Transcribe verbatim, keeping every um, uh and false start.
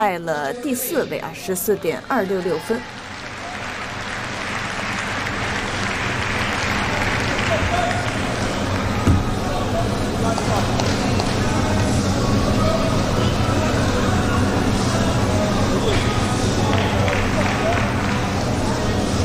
在了第四位啊，十四点二六六分。